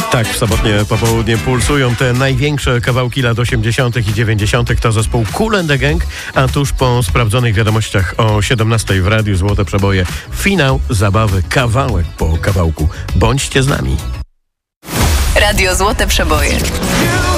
Tak, w sobotnie popołudnie pulsują te największe kawałki lat 80. i 90. To zespół Kool and the Gang, a tuż po sprawdzonych wiadomościach o 17 w Radiu Złote Przeboje finał zabawy kawałek po kawałku. Bądźcie z nami. Radio Złote Przeboje.